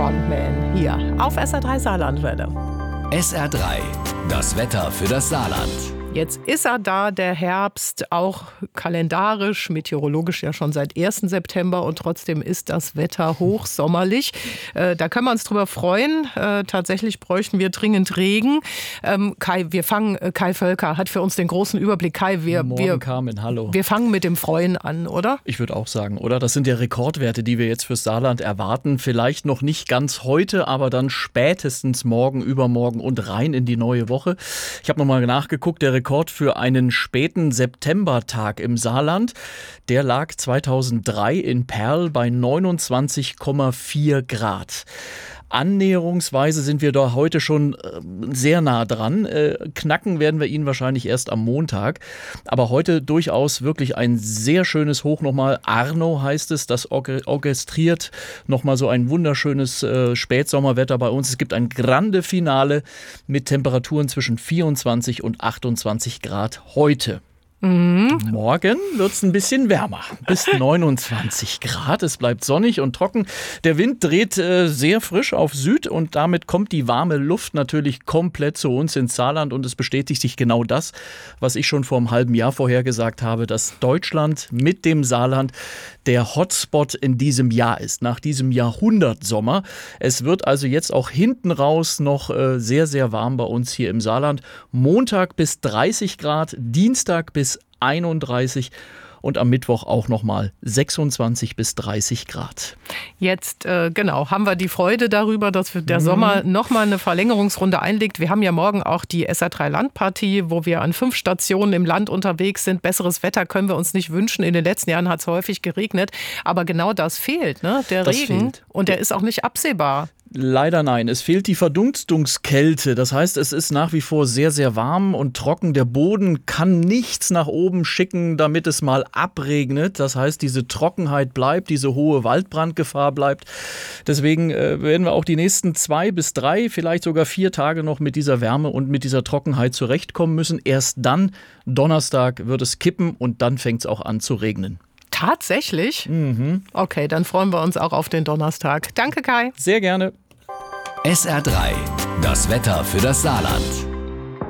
Frontman hier auf SR3 Saarlandwelle. SR3, das Wetter für das Saarland. Jetzt ist er da, der Herbst, auch kalendarisch, meteorologisch ja schon seit 1. September und trotzdem ist das Wetter hochsommerlich. Da können wir uns drüber freuen. Tatsächlich bräuchten wir dringend Regen. Kai Völker hat für uns den großen Überblick. Kai, Morgen, Carmen, hallo. Wir fangen mit dem Freuen an, oder? Ich würde auch sagen, oder? Das sind ja Rekordwerte, die wir jetzt fürs Saarland erwarten. Vielleicht noch nicht ganz heute, aber dann spätestens morgen, übermorgen und rein in die neue Woche. Ich habe nochmal nachgeguckt, der Rekord für einen späten Septembertag im Saarland, der lag 2003 in Perl bei 29,4 Grad. Annäherungsweise sind wir da heute schon sehr nah dran. Knacken werden wir ihn wahrscheinlich erst am Montag. Aber heute durchaus wirklich ein sehr schönes Hoch nochmal. Arno heißt es, das orchestriert nochmal so ein wunderschönes Spätsommerwetter bei uns. Es gibt ein Grande Finale mit Temperaturen zwischen 24 und 28 Grad heute. Morgen wird es ein bisschen wärmer, bis 29 Grad. Es bleibt sonnig und trocken. Der Wind dreht sehr frisch auf Süd und damit kommt die warme Luft natürlich komplett zu uns ins Saarland und es bestätigt sich genau das, was ich schon vor einem halben Jahr vorhergesagt habe, dass Deutschland mit dem Saarland der Hotspot in diesem Jahr ist, nach diesem Jahrhundertsommer. Es wird also jetzt auch hinten raus noch sehr, sehr warm bei uns hier im Saarland. Montag bis 30 Grad, Dienstag bis 31 und am Mittwoch auch nochmal 26 bis 30 Grad. Jetzt haben wir die Freude darüber, dass der Sommer nochmal eine Verlängerungsrunde einlegt. Wir haben ja morgen auch die SR3 Landpartie, wo wir an 5 Stationen im Land unterwegs sind. Besseres Wetter können wir uns nicht wünschen. In den letzten Jahren hat es häufig geregnet. Aber genau das fehlt, ne? Der Regen. Fehlt. Und der ist auch nicht absehbar. Leider nein. Es fehlt die Verdunstungskälte. Das heißt, es ist nach wie vor sehr, sehr warm und trocken. Der Boden kann nichts nach oben schicken, damit es mal abregnet. Das heißt, diese Trockenheit bleibt, diese hohe Waldbrandgefahr bleibt. Deswegen werden wir auch die nächsten 2 bis 3, vielleicht sogar 4 Tage noch mit dieser Wärme und mit dieser Trockenheit zurechtkommen müssen. Erst dann, Donnerstag, wird es kippen und dann fängt es auch an zu regnen. Tatsächlich? Okay, dann freuen wir uns auch auf den Donnerstag. Danke, Kai. Sehr gerne. SR3, das Wetter für das Saarland.